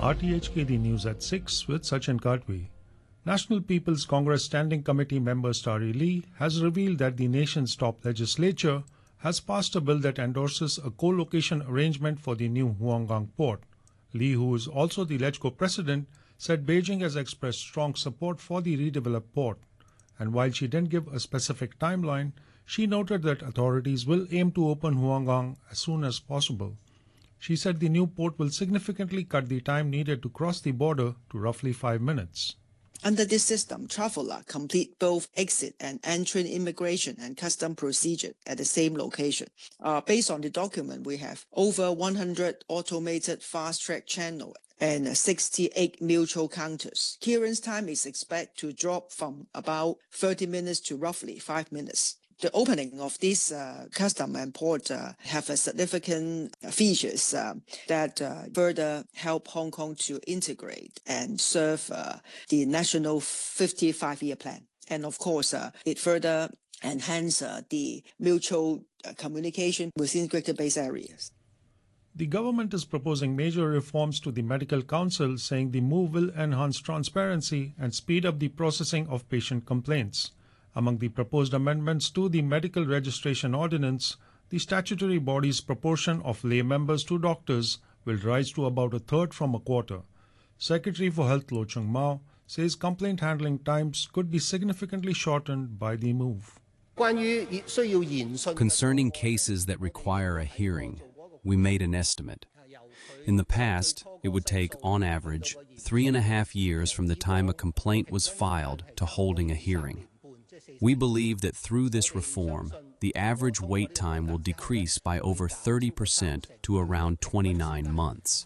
RTHK The News at 6 with Sachin Kadwi. National People's Congress Standing Committee member Starry Lee has revealed that the nation's top legislature has passed a bill that endorses a co-location arrangement for the new Huanggang port. Lee, who is also the LegCo president, said Beijing has expressed strong support for the redeveloped port. And while she didn't give a specific timeline, she noted that authorities will aim to open Huanggang as soon as possible. She said the new port will significantly cut the time needed to cross the border to roughly 5 minutes. Under this system, travelers complete both exit and entry immigration and custom procedure at the same location. Based on the document, we have over 100 automated fast-track channels and 68 mutual counters. Clearance time is expected to drop from about 30 minutes to roughly 5 minutes. The opening of this custom and port have a significant features that further help Hong Kong to integrate and serve the national 55-year plan. And of course, it further enhance the mutual communication within Greater Bay areas. The government is proposing major reforms to the Medical Council, saying the move will enhance transparency and speed up the processing of patient complaints. Among the proposed amendments to the Medical Registration Ordinance, the statutory body's proportion of lay members to doctors will rise to about a third from a quarter. Secretary for Health Lo Chung Mao says complaint handling times could be significantly shortened by the move. Concerning cases that require a hearing, we made an estimate. In the past, it would take, on average, 3.5 years from the time a complaint was filed to holding a hearing. We believe that through this reform, the average wait time will decrease by over 30% to around 29 months.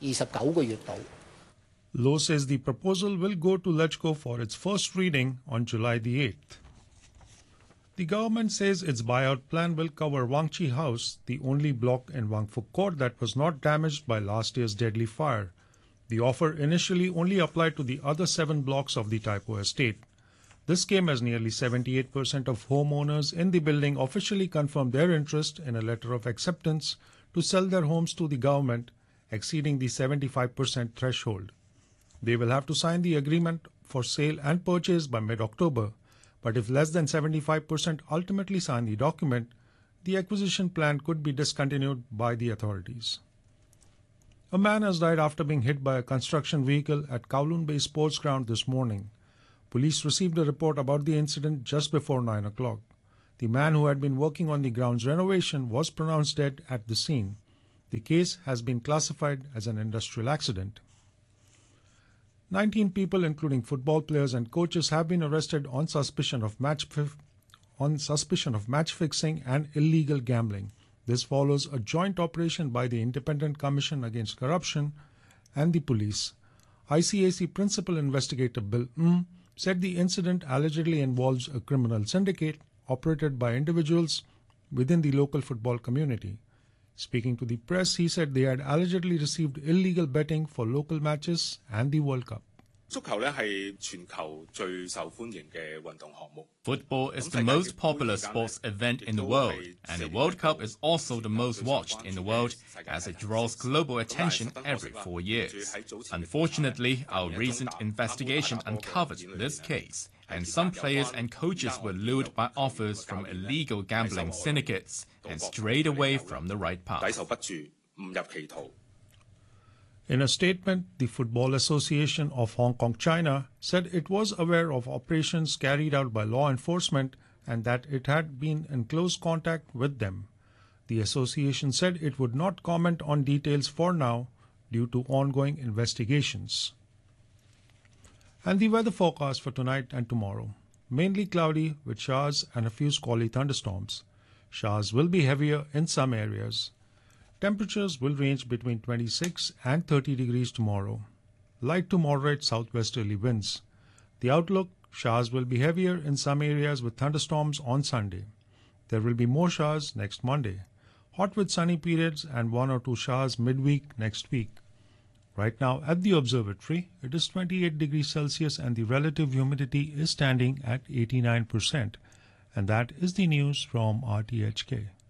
Lo says the proposal will go to LegCo for its first reading on July the 8th. The government says its buyout plan will cover Wang Chi House, the only block in Wang Fuk Court that was not damaged by last year's deadly fire. The offer initially only applied to the other 7 blocks of the Tai Po estate. This came as nearly 78% of homeowners in the building officially confirmed their interest in a letter of acceptance to sell their homes to the government, exceeding the 75% threshold. They will have to sign the agreement for sale and purchase by mid-October, but if less than 75% ultimately sign the document, the acquisition plan could be discontinued by the authorities. A man has died after being hit by a construction vehicle at Kowloon Bay Sports Ground this morning. Police received a report about the incident just before 9 o'clock. The man who had been working on the ground's renovation was pronounced dead at the scene. The case has been classified as an industrial accident. 19 people, including football players and coaches, have been arrested on suspicion of match fixing and illegal gambling. This follows a joint operation by the Independent Commission Against Corruption and the police. ICAC Principal Investigator Bill said the incident allegedly involves a criminal syndicate operated by individuals within the local football community. Speaking to the press, he said they had allegedly received illegal betting for local matches and the World Cup. Football is the most popular sports event in the world, and the World Cup is also the most watched in the world as it draws global attention every 4 years. Unfortunately, our recent investigation uncovered this case, and some players and coaches were lured by offers from illegal gambling syndicates and strayed away from the right path. In a statement, the Football Association of Hong Kong, China, said it was aware of operations carried out by law enforcement and that it had been in close contact with them. The association said it would not comment on details for now due to ongoing investigations. And the weather forecast for tonight and tomorrow. Mainly cloudy with showers and a few squally thunderstorms. Showers will be heavier in some areas. Temperatures will range between 26 and 30 degrees tomorrow. Light to moderate southwesterly winds. The outlook: showers will be heavier in some areas with thunderstorms on Sunday. There will be more showers next Monday. Hot with sunny periods and 1 or 2 showers midweek next week. Right now at the observatory, it is 28 degrees Celsius and the relative humidity is standing at 89%. And that is the news from RTHK.